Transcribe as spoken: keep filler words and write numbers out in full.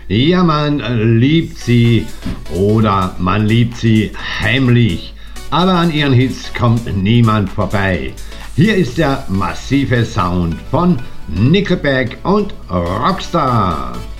Ja, man liebt sie oder man liebt sie heimlich, aber an ihren Hits kommt niemand vorbei. Hier ist der massive Sound von Nickelback und Rockstar.